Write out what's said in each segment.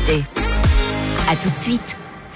Vivacité. À tout de suite.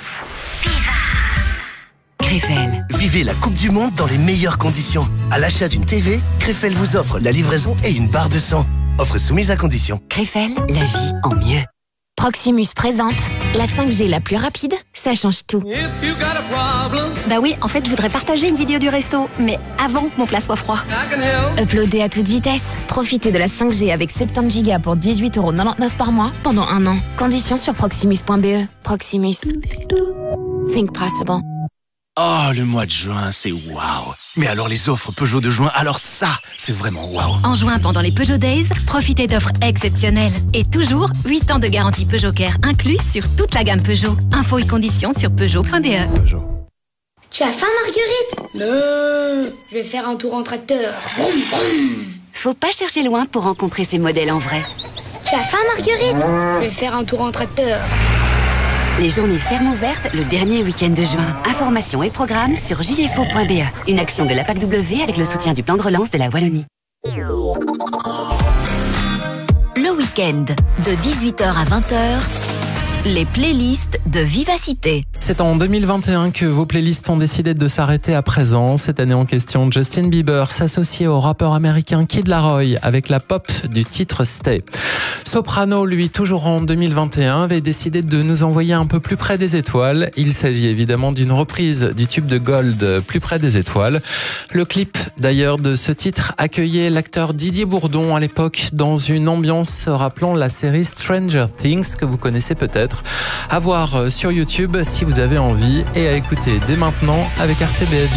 Krefel. Vivez la Coupe du Monde dans les meilleures conditions. À l'achat d'une TV, Krefel vous offre la livraison et une barre de sang. Offre soumise à condition. Krefel, la vie en mieux. Proximus présente la 5G la plus rapide, ça change tout. Bah oui, en fait, je voudrais partager une vidéo du resto, mais avant que mon plat soit froid. Uploader à toute vitesse. Profitez de la 5G avec 70 Go pour 18,99€ par mois pendant 1 an. Conditions sur proximus.be. Proximus. Think possible. Oh, le mois de juin, c'est waouh. Mais alors les offres Peugeot de juin, alors ça, c'est vraiment waouh. En juin, pendant les Peugeot Days, profitez d'offres exceptionnelles. Et toujours, 8 ans de garantie Peugeot Care inclus sur toute la gamme Peugeot. Infos et conditions sur Peugeot.be. Peugeot. Tu as faim, Marguerite? Non, je vais faire un tour en tracteur. Vroom, vroom. Faut pas chercher loin pour rencontrer ces modèles en vrai. Tu as faim, Marguerite? Je vais faire un tour en tracteur. Les journées fermes ouvertes le dernier week-end de juin. Informations et programmes sur jfo.be. Une action de la PAC-W avec le soutien du plan de relance de la Wallonie. Le week-end, de 18h à 20h, les playlists de Vivacité. C'est en 2021 que vos playlists ont décidé de s'arrêter à présent. Cette année en question, Justin Bieber s'associait au rappeur américain Kid Laroi avec la pop du titre Stay. Soprano, lui, toujours en 2021, avait décidé de nous envoyer un peu plus près des étoiles. Il s'agit évidemment d'une reprise du tube de Gold, Plus près des étoiles. Le clip, d'ailleurs, de ce titre accueillait l'acteur Didier Bourdon à l'époque dans une ambiance rappelant la série Stranger Things que vous connaissez peut-être. À voir sur YouTube si vous avez envie et à écouter dès maintenant avec RTBF.